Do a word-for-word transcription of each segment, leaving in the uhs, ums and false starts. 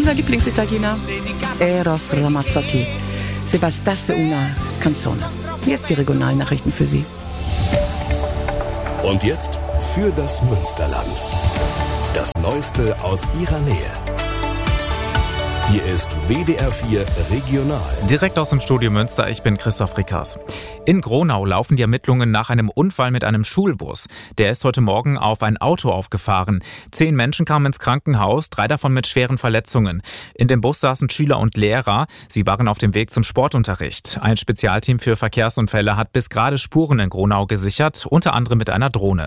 Unser Lieblingsitaliener, Eros Ramazzotti. Se bastasse una canzone. Jetzt die Regionalnachrichten für Sie. Und jetzt für das Münsterland. Das Neueste aus Ihrer Nähe. Hier ist W D R vier Regional. Direkt aus dem Studio Münster, ich bin Christoph Rickers. In Gronau laufen die Ermittlungen nach einem Unfall mit einem Schulbus. Der ist heute Morgen auf ein Auto aufgefahren. Zehn Menschen kamen ins Krankenhaus, drei davon mit schweren Verletzungen. In dem Bus saßen Schüler und Lehrer. Sie waren auf dem Weg zum Sportunterricht. Ein Spezialteam für Verkehrsunfälle hat bis gerade Spuren in Gronau gesichert, unter anderem mit einer Drohne.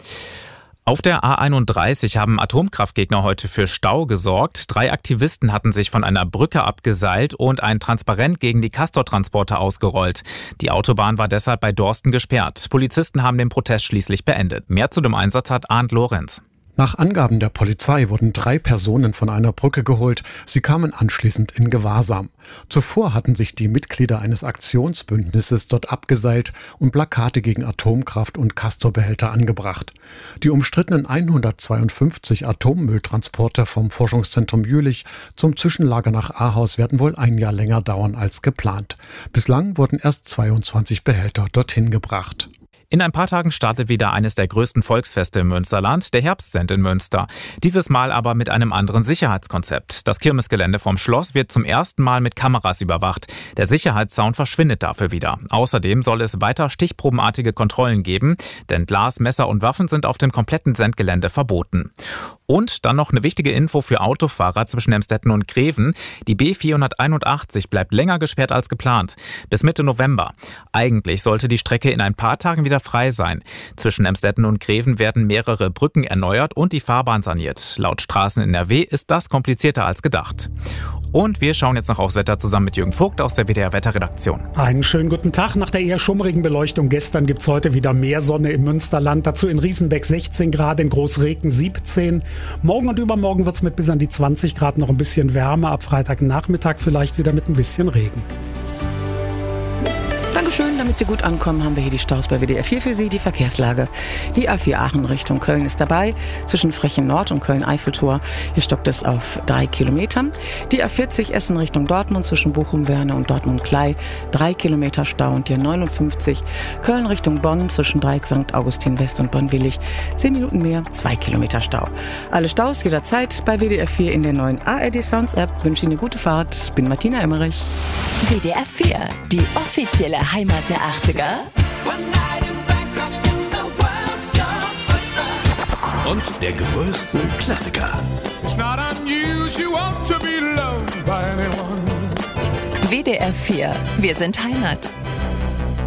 Auf der A einunddreißig haben Atomkraftgegner heute für Stau gesorgt. Drei Aktivisten hatten sich von einer Brücke abgeseilt und ein Transparent gegen die Castor-Transporter ausgerollt. Die Autobahn war deshalb bei Dorsten gesperrt. Polizisten haben den Protest schließlich beendet. Mehr zu dem Einsatz hat Arndt Lorenz. Nach Angaben der Polizei wurden drei Personen von einer Brücke geholt. Sie kamen anschließend in Gewahrsam. Zuvor hatten sich die Mitglieder eines Aktionsbündnisses dort abgeseilt und Plakate gegen Atomkraft und Castor-Behälter angebracht. Die umstrittenen hundertzweiundfünfzig Atommülltransporter vom Forschungszentrum Jülich zum Zwischenlager nach Ahaus werden wohl ein Jahr länger dauern als geplant. Bislang wurden erst zweiundzwanzig Behälter dorthin gebracht. In ein paar Tagen startet wieder eines der größten Volksfeste im Münsterland, der Herbstsend in Münster. Dieses Mal aber mit einem anderen Sicherheitskonzept. Das Kirmesgelände vom Schloss wird zum ersten Mal mit Kameras überwacht. Der Sicherheitszaun verschwindet dafür wieder. Außerdem soll es weiter stichprobenartige Kontrollen geben, denn Glas, Messer und Waffen sind auf dem kompletten Sendgelände verboten. Und dann noch eine wichtige Info für Autofahrer zwischen Emstetten und Greven. Die B vierhunderteinundachtzig bleibt länger gesperrt als geplant. Bis Mitte November. Eigentlich sollte die Strecke in ein paar Tagen wieder frei sein. Zwischen Emstetten und Greven werden mehrere Brücken erneuert und die Fahrbahn saniert. Laut Straßen N R W ist das komplizierter als gedacht. Und wir schauen jetzt noch aufs Wetter zusammen mit Jürgen Vogt aus der W D R Wetterredaktion. Einen schönen guten Tag. Nach der eher schummrigen Beleuchtung gestern gibt es heute wieder mehr Sonne im Münsterland. Dazu in Riesenbeck sechzehn Grad, in Großreken siebzehn. Morgen und übermorgen wird es mit bis an die zwanzig Grad noch ein bisschen wärmer. Ab Freitagnachmittag vielleicht wieder mit ein bisschen Regen. Dankeschön, damit Sie gut ankommen, haben wir hier die Staus bei W D R vier für Sie, die Verkehrslage. Die A vier Aachen Richtung Köln ist dabei, zwischen Frechen Nord und Köln-Eiffeltor. Hier stockt es auf drei Kilometern. Die A vierzig Essen Richtung Dortmund, zwischen Bochum-Werne und Dortmund-Klei, drei Kilometer Stau. Und die A neunundfünfzig Köln Richtung Bonn, zwischen Dreieck Sankt Augustin West und Bonn-Willig, zehn Minuten mehr, zwei Kilometer Stau. Alle Staus jederzeit bei W D R vier in der neuen A R D Sounds App. Ich wünsche Ihnen eine gute Fahrt. Ich bin Martina Emmerich. W D R vier, die offizielle Heimat der achtziger. Und der größten Klassiker. W D R vier, wir sind Heimat.